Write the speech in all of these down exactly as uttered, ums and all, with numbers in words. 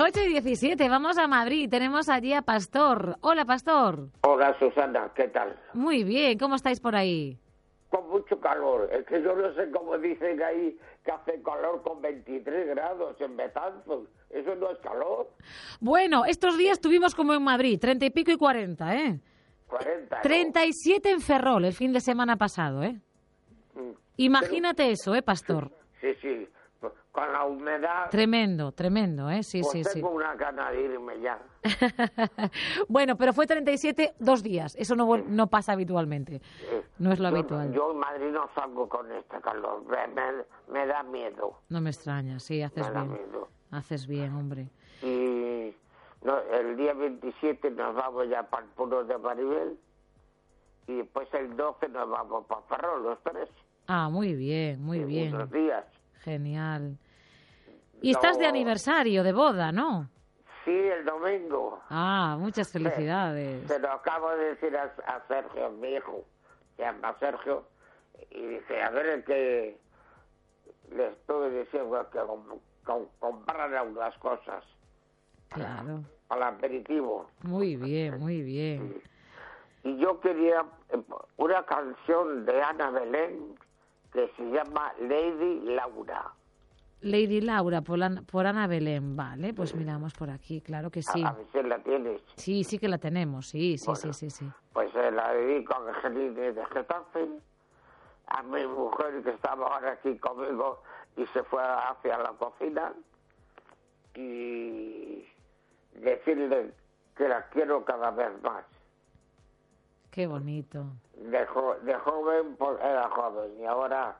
ocho y diecisiete, vamos a Madrid. Tenemos allí a Pastor. Hola, Pastor. Hola, Susana, ¿qué tal? Muy bien, ¿cómo estáis por ahí? Con mucho calor. Es que yo no sé cómo dicen ahí que hace calor con veintitrés grados en Betanzos. Eso no es calor. Bueno, estos días tuvimos como en Madrid, treinta y pico y cuarenta, ¿eh? cuarenta. treinta y siete en Ferrol el fin de semana pasado, ¿eh? Mm. Imagínate Pero, eso, ¿eh, Pastor? Sí, sí. Con la humedad... Tremendo, tremendo, ¿eh? Sí, pues sí, sí. tengo una gana de irme ya. Bueno, pero fue treinta y siete dos días. Eso no, no pasa habitualmente. No es lo yo, habitual. Yo en Madrid no salgo con este calor. Me, me, me da miedo. No me extraña, sí, haces me da bien. Miedo. Haces bien, hombre. Y no, el día veintisiete nos vamos ya para el pueblo de Maribel. Y después el doce nos vamos para Ferrol, los tres. Ah, muy bien, muy en bien. Unos días. Genial. Y No, estás de aniversario, de boda, ¿no? Sí, el domingo. Ah, muchas felicidades. Se, se lo acabo de decir a, a Sergio, mi hijo, se llama Sergio, y dice, a ver, el que le estuve diciendo que com, com, compraran unas cosas. Claro. Al aperitivo. Muy bien, muy bien. Sí. Y yo quería una canción de Ana Belén que se llama Lady Laura. Lady Laura, por, la, por Ana Belén. Vale, pues miramos por aquí, claro que sí. A, a ver si la tienes. Sí, sí que la tenemos, sí, sí, bueno, sí, sí, sí. Pues eh, la dedico a Angelina de Getafe, a mi mujer que estaba ahora aquí conmigo y se fue hacia la cocina, y decirle que la quiero cada vez más. Qué bonito. De, jo de joven, pues era joven, y ahora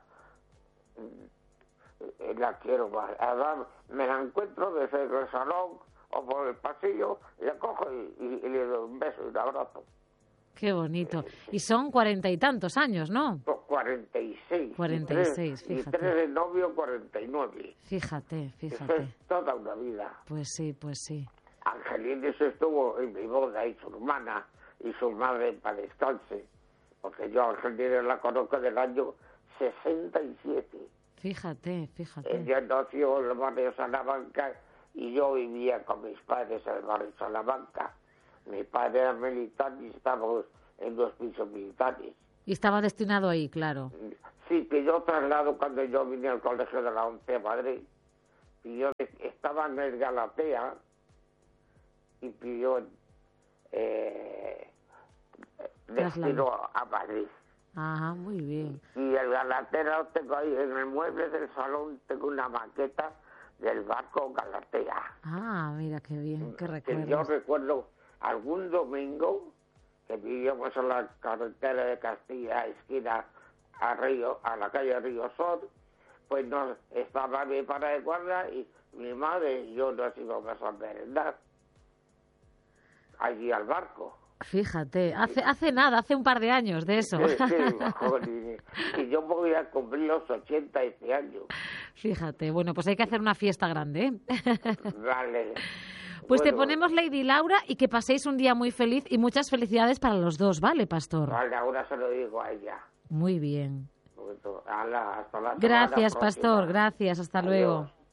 mm, la quiero más. Además, me la encuentro desde el salón o por el pasillo, y la cojo y, y, y le doy un beso y un abrazo. Qué bonito. Y son cuarenta y tantos años, ¿no? cuarenta y seis. cuarenta y seis, y tres, fíjate. Y tres de novio, cuarenta y nueve. Fíjate, fíjate. Eso es toda una vida. Pues sí, pues sí. Angelina estuvo en mi boda y su hermana y su madre para descanse. Porque yo a Angelina la conozco del año sesenta y siete. Fíjate, fíjate. Ella nació en el barrio Salamanca y yo vivía con mis padres en el barrio Salamanca. Mi padre era militar y estábamos en dos pisos militares. Y estaba destinado ahí, claro. Sí, que yo traslado cuando yo vine al colegio de la ONCE a Madrid. Y yo estaba en el Galatea y pidió eh, destino a Madrid. Ajá, muy bien. Y el Galatea tengo ahí, en el mueble del salón tengo una maqueta del barco Galatea. Ah, mira qué bien, qué recuerdo. Yo recuerdo algún domingo que vivíamos en la carretera de Castilla, esquina a Río, a la calle Río Sol, pues nos estaba mi padre de guardia y mi madre y yo nos íbamos a merendar allí al barco. Fíjate, hace hace nada, hace un par de años de eso. Sí, sí, mejor, y, y yo voy a cumplir los ochenta este año. Fíjate, bueno, pues hay que hacer una fiesta grande, ¿eh? Vale. Pues bueno, te ponemos Lady Laura y que paséis un día muy feliz y muchas felicidades para los dos, ¿vale, Pastor? Vale, ahora se lo digo a ella. Muy bien. Bueno, ala, hasta la Gracias, próxima. Pastor, gracias, hasta Adiós. luego.